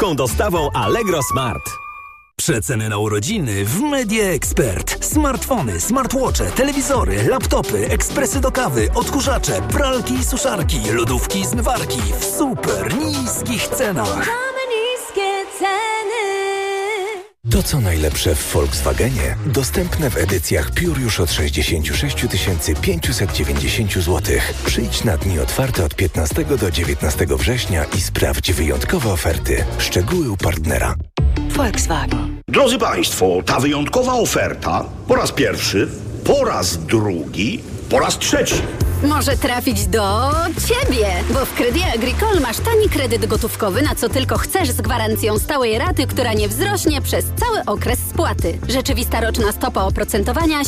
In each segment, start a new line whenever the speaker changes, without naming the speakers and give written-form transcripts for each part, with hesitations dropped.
szybką dostawą Allegro Smart.
Przeceny na urodziny w Media Expert. Smartfony, smartwatche, telewizory, laptopy, ekspresy do kawy, odkurzacze, pralki i suszarki, lodówki i zmywarki w super niskich cenach.
Mamy niskie ceny.
To co najlepsze w Volkswagenie dostępne w edycjach Pure już od 66 590 zł. Przyjdź na dni otwarte od 15 do 19 września i sprawdź wyjątkowe oferty. Szczegóły u partnera.
Volkswagen.
Drodzy Państwo, ta wyjątkowa oferta po raz pierwszy, po raz drugi, po raz trzeci.
Może trafić do Ciebie, bo w Crédit Agricole masz tani kredyt gotówkowy na co tylko chcesz z gwarancją stałej raty, która nie wzrośnie przez cały okres spłaty. Rzeczywista roczna stopa oprocentowania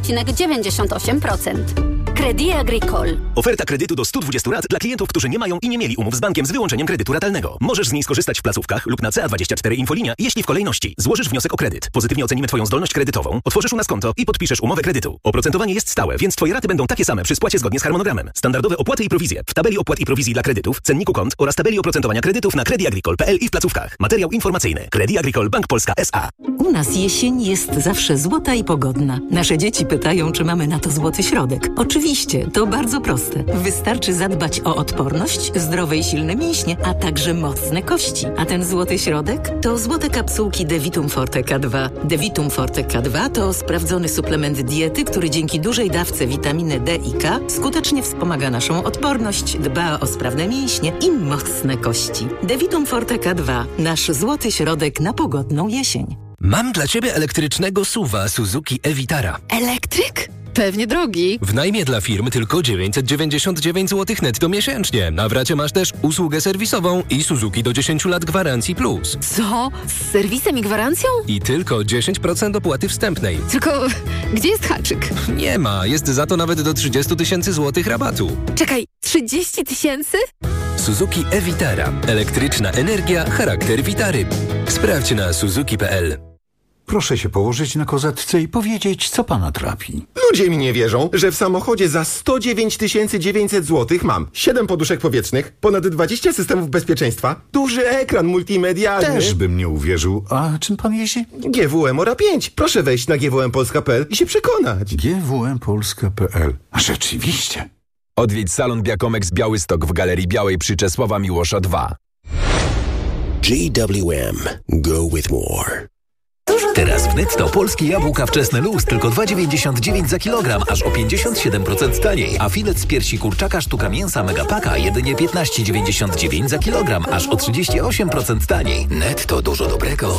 7,98%. Crédit Agricole.
Oferta kredytu do 120 rat dla klientów, którzy nie mają i nie mieli umów z bankiem z wyłączeniem kredytu ratalnego. Możesz z niej skorzystać w placówkach lub na CA24 Infolinia, jeśli w kolejności złożysz wniosek o kredyt. Pozytywnie ocenimy Twoją zdolność kredytową, otworzysz u nas konto i podpiszesz umowę kredytu. Oprocentowanie jest stałe, więc Twoje raty będą takie same przy spłacie zgodnie z harmonogramem. Standardowe opłaty i prowizje w tabeli opłat i prowizji dla kredytów, cenniku kont oraz tabeli oprocentowania kredytów na crediagricole.pl i w placówkach. Materiał informacyjny. Crédit Agricole Bank Polska S.A.
U nas jesień jest zawsze złota i pogodna. Nasze dzieci pytają, czy mamy na to złoty środek. Oczywiście, to bardzo proste. Wystarczy zadbać o odporność, zdrowe i silne mięśnie, a także mocne kości. A ten złoty środek to złote kapsułki Devitum Forte K2. Devitum Forte K2 to sprawdzony suplement diety, który dzięki dużej dawce witaminy D i K skutecznie wspomaga naszą odporność, dba o sprawne mięśnie i mocne kości. Devitum Forte K2. Nasz złoty środek na pogodną jesień.
Mam dla Ciebie elektrycznego SUV-a Suzuki e-Vitara.
Elektryk? Pewnie drogi.
W najmie dla firm tylko 999 zł netto miesięcznie. Na wracie masz też usługę serwisową i Suzuki do 10 lat gwarancji plus.
Co? Z serwisem i gwarancją?
I tylko 10% opłaty wstępnej.
Tylko gdzie jest haczyk?
Nie ma, jest za to nawet do 30 000 złotych rabatu.
Czekaj, 30 000?
Suzuki e-Vitara. Elektryczna energia, charakter Vitary. Sprawdź na suzuki.pl.
Proszę się położyć na kozatce i powiedzieć, co pana trapi.
Ludzie mi nie wierzą, że w samochodzie za 109 900 zł mam 7 poduszek powietrznych, ponad 20 systemów bezpieczeństwa, duży ekran multimedialny.
Też bym nie uwierzył. A czym pan jeździ?
GWM Ora 5. Proszę wejść na gwmpolska.pl i się przekonać.
gwmpolska.pl. A rzeczywiście.
Odwiedź salon Biakomex Białystok w Galerii Białej przy Czesława Miłosza 2.
GWM. Go with more.
Teraz w Netto polskie jabłka wczesne luz tylko 2,99 za kilogram, aż o 57% taniej. A filet z piersi kurczaka sztuka mięsa Megapaka jedynie 15,99 za kilogram, aż o 38% taniej. Netto, dużo dobrego.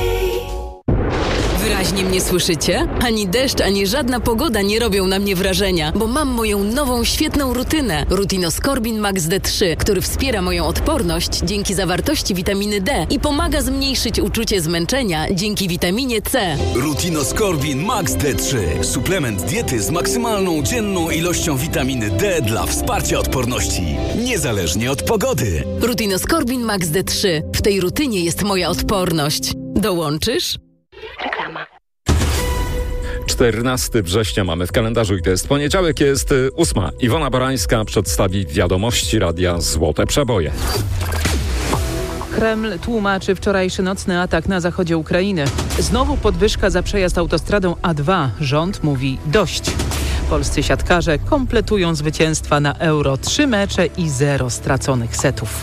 Wyraźnie mnie słyszycie? Ani deszcz, ani żadna pogoda nie robią na mnie wrażenia, bo mam moją nową, świetną rutynę. Rutinoskorbin Max D3, który wspiera moją odporność dzięki zawartości witaminy D i pomaga zmniejszyć uczucie zmęczenia dzięki witaminie C.
Rutinoskorbin Max D3. Suplement diety z maksymalną dzienną ilością witaminy D dla wsparcia odporności, niezależnie od pogody.
Rutinoskorbin Max D3. W tej rutynie jest moja odporność. Dołączysz?
Reklama.
14 września mamy w kalendarzu i to jest poniedziałek, jest 8. Iwona Barańska przedstawi wiadomości Radia Złote Przeboje.
Kreml tłumaczy wczorajszy nocny atak na zachodzie Ukrainy. Znowu podwyżka za przejazd autostradą A2. Rząd mówi dość. Polscy siatkarze kompletują zwycięstwa na Euro. 3 mecze i 0 straconych setów.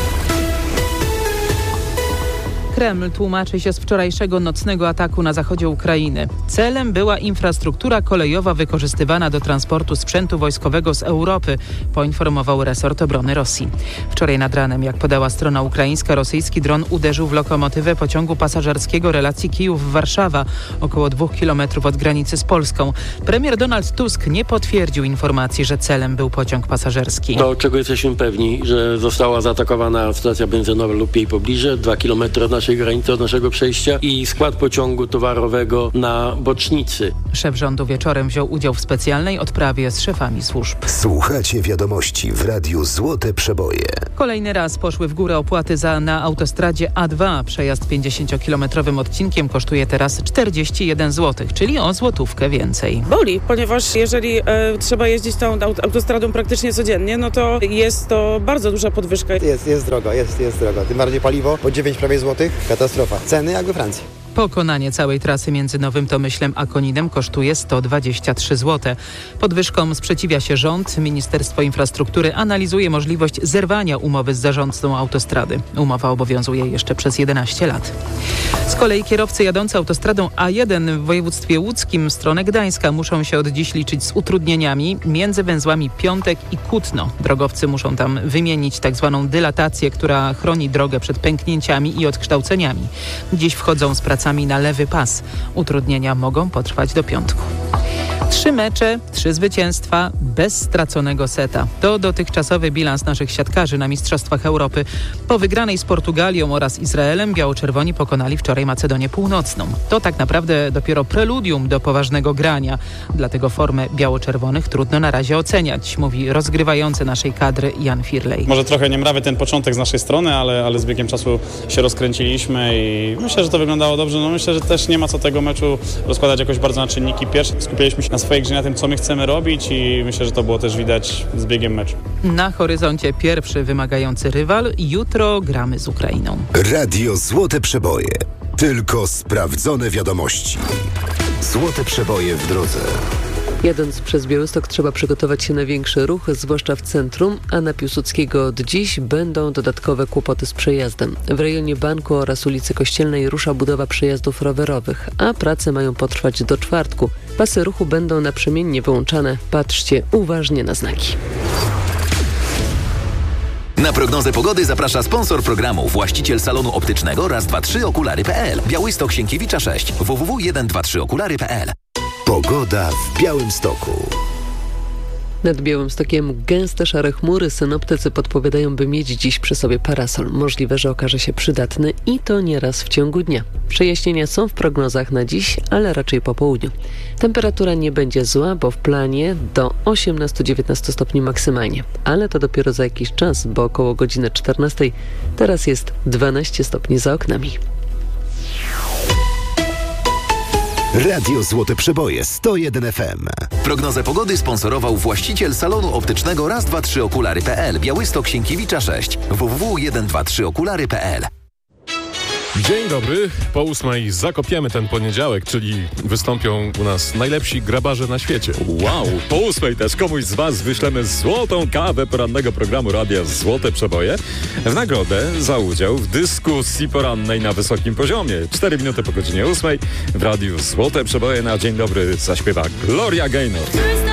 Kreml tłumaczy się z wczorajszego nocnego ataku na zachodzie Ukrainy. Celem była infrastruktura kolejowa wykorzystywana do transportu sprzętu wojskowego z Europy, poinformował resort obrony Rosji. Wczoraj nad ranem, jak podała strona ukraińska, rosyjski dron uderzył w lokomotywę pociągu pasażerskiego relacji Kijów-Warszawa, około 2 kilometrów od granicy z Polską. Premier Donald Tusk nie potwierdził informacji, że celem był pociąg pasażerski.
To, czego jesteśmy pewni, że została zaatakowana stacja benzynowa lub jej pobliże, 2 kilometry od naszej naszej granicy, od naszego przejścia i skład pociągu towarowego na bocznicy.
Szef rządu wieczorem wziął udział w specjalnej odprawie z szefami służb.
Słuchacie wiadomości w Radiu Złote Przeboje.
Kolejny raz poszły w górę opłaty na autostradzie A2. Przejazd 50-kilometrowym odcinkiem kosztuje teraz 41 zł, czyli o złotówkę więcej.
Boli, ponieważ jeżeli trzeba jeździć tą autostradą praktycznie codziennie, no to jest to bardzo duża podwyżka.
Jest drogo. Tym bardziej paliwo po 9 prawie złotych. Katastrofa. Ceny jak we Francji.
Pokonanie całej trasy między Nowym Tomyślem a Koninem kosztuje 123 zł. Podwyżkom sprzeciwia się rząd. Ministerstwo Infrastruktury analizuje możliwość zerwania umowy z zarządcą autostrady. Umowa obowiązuje jeszcze przez 11 lat. Z kolei kierowcy jadący autostradą A1 w województwie łódzkim w stronę Gdańska muszą się od dziś liczyć z utrudnieniami między węzłami Piątek i Kutno. Drogowcy muszą tam wymienić tzw. dylatację, która chroni drogę przed pęknięciami i odkształceniami. Dziś wchodzą z pracami na lewy pas. Utrudnienia mogą potrwać do piątku. 3 mecze, 3 zwycięstwa, bez straconego seta. To dotychczasowy bilans naszych siatkarzy na Mistrzostwach Europy. Po wygranej z Portugalią oraz Izraelem biało-czerwoni pokonali wczoraj Macedonię Północną. To tak naprawdę dopiero preludium do poważnego grania. Dlatego formę biało-czerwonych trudno na razie oceniać, mówi rozgrywający naszej kadry Jan Firlej.
Może trochę niemrawy ten początek z naszej strony, ale z biegiem czasu się rozkręciliśmy i myślę, że to wyglądało dobrze. No myślę, że też nie ma co tego meczu rozkładać jakoś bardzo na czynniki pierwsze. Skupialiśmy się na swojej grze, na tym, co my chcemy robić i myślę, że to było też widać z biegiem meczu.
Na horyzoncie pierwszy wymagający rywal. Jutro gramy z Ukrainą.
Radio Złote Przeboje. Tylko sprawdzone wiadomości. Złote Przeboje w drodze.
Jadąc przez Białystok trzeba przygotować się na większy ruch, zwłaszcza w centrum, a na Piłsudskiego od dziś będą dodatkowe kłopoty z przejazdem. W rejonie Banku oraz ulicy Kościelnej rusza budowa przejazdów rowerowych, a prace mają potrwać do czwartku. Pasy ruchu będą naprzemiennie wyłączane. Patrzcie uważnie na znaki.
Na prognozę pogody zaprasza sponsor programu, właściciel salonu optycznego raz23okulary.pl. Białystok Sienkiewicza 6 www.123okulary.pl.
Pogoda w Białymstoku.
Nad Białymstokiem gęste szare chmury. Synoptycy podpowiadają, by mieć dziś przy sobie parasol. Możliwe, że okaże się przydatny i to nieraz w ciągu dnia. Przejaśnienia są w prognozach na dziś, ale raczej po południu. Temperatura nie będzie zła, bo w planie do 18-19 stopni maksymalnie. Ale to dopiero za jakiś czas, bo około godziny 14 teraz jest 12 stopni za oknami.
Radio Złote Przeboje 101 FM.
Prognozę pogody sponsorował właściciel salonu optycznego raz23okulary.pl. Białystok Sienkiewicza 6 www.123okulary.pl.
Dzień dobry. Po 8 zakopiemy ten poniedziałek, czyli wystąpią u nas najlepsi grabarze na świecie.
Wow! Po 8 też komuś z Was wyślemy złotą kawę porannego programu Radia Złote Przeboje w nagrodę za udział w dyskusji porannej na wysokim poziomie. 4 minuty po godzinie 8 w Radiu Złote Przeboje na Dzień Dobry zaśpiewa Gloria Gaynor.